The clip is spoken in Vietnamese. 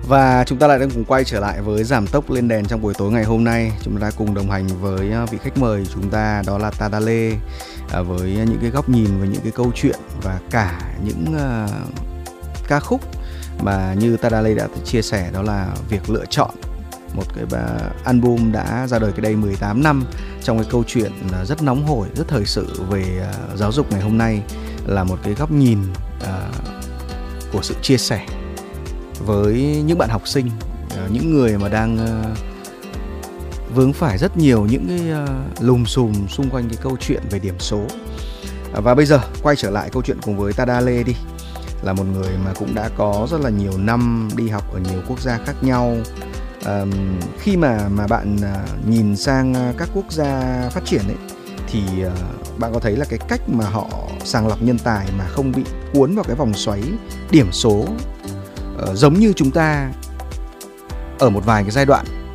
Và chúng ta lại đang cùng quay trở lại với Giảm tốc lên đèn trong buổi tối ngày hôm nay. Chúng ta cùng đồng hành với vị khách mời chúng ta, đó là Tadale, với những cái góc nhìn, với những cái câu chuyện và cả những ca khúc mà như Tadale đã chia sẻ, đó là việc lựa chọn một cái album đã ra đời cách đây 18 năm trong cái câu chuyện rất nóng hổi, rất thời sự về giáo dục ngày hôm nay, là một cái góc nhìn của sự chia sẻ với những bạn học sinh, những người mà đang vướng phải rất nhiều những cái lùm xùm xung quanh cái câu chuyện về điểm số. Và bây giờ quay trở lại câu chuyện cùng với Tadale đi, là một người mà cũng đã có rất là nhiều năm đi học ở nhiều quốc gia khác nhau. Khi mà bạn nhìn sang các quốc gia phát triển ấy, thì bạn có thấy là cái cách mà họ sàng lọc nhân tài mà không bị cuốn vào cái vòng xoáy điểm số, giống như chúng ta ở một vài cái giai đoạn